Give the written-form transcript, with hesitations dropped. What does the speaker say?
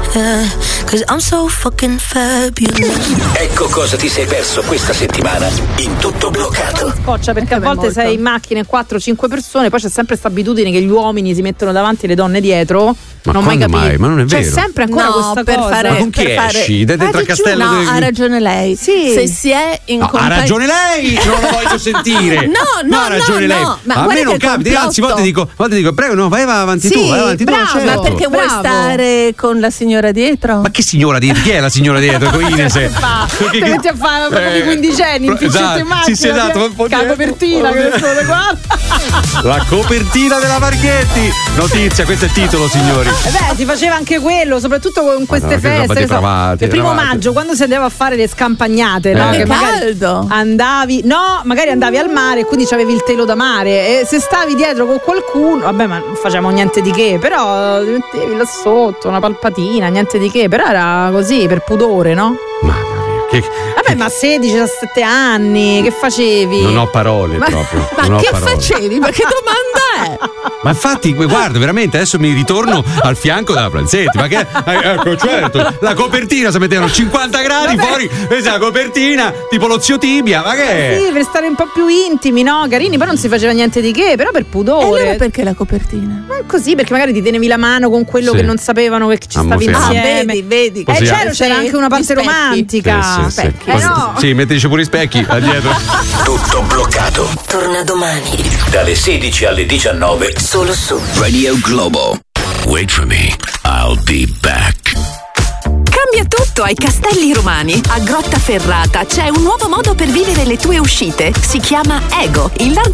'cause I'm so fucking fabulous. Ecco cosa ti sei perso questa settimana in Tutto Bloccato. Scoccia perché a volte sei in macchina 4-5 persone, poi c'è sempre questa abitudine che gli uomini si mettono davanti e le donne dietro. Ma non mai capito. mai? Ma non è vero. C'è sempre ancora questa per cosa. fare, Ma con chi esci? Dentro al castello? No, ha ragione lei. Sì. Se si è in Ha ragione lei, non lo voglio sentire. No, ha ragione lei. Ma a me non capita, anzi, volte dico, prego, no, vai avanti sì, tu, vai avanti bravo. tu. Certo. Ma perché vuoi stare con la signora dietro? Ma che signora dietro? Chi è la signora dietro? Con Inese? Ti metti a fare proprio di quindicenni, in piccette in macchina. Sì, esatto. Copertina, che sono guarda. La copertina della Marchetti. Notizia, questo è il titolo, signori. Si faceva anche quello, soprattutto con queste Madonna, che roba feste. depravate, Il primo depravate. maggio, quando si andava a fare le scampagnate, no? Che Che magari caldo. magari andavi al mare e quindi c'avevi il telo da mare. E se stavi dietro con qualcuno, vabbè, ma non facevamo niente di che, però ti mettevi là sotto, una palpatina, niente di che, però era così, per pudore, no? Mamma mia, Vabbè, ma 16-17 anni, che facevi? non ho parole proprio. Ma non ho che parole. facevi? Ma che domanda è? Ma infatti, guarda, veramente adesso mi ritorno al fianco della Pranzetti. Ma che ecco, certo, la copertina si mettevano 50 gradi fuori, questa è la copertina, tipo lo zio Tibia, ma che è? Sì, per stare un po' più intimi, no? Carini, poi non si faceva niente di che, però per E pudore. allora perché la copertina? Ma così, perché magari ti tenevi la mano con quello Sì. che non sapevano che ci stavi Ammorbidito. insieme. Vedi. Così, c'era anche una parte Gli specchi. romantica. Sì. No. Sì, metteteci pure i specchi da dietro. Tutto Bloccato. Torna domani, Dalle 16 alle 19 solo su Radio Globo. Wait for me, I'll be back. Cambia tutto ai Castelli Romani. A Grottaferrata c'è un nuovo modo per vivere le tue uscite. Si chiama Ego, il largo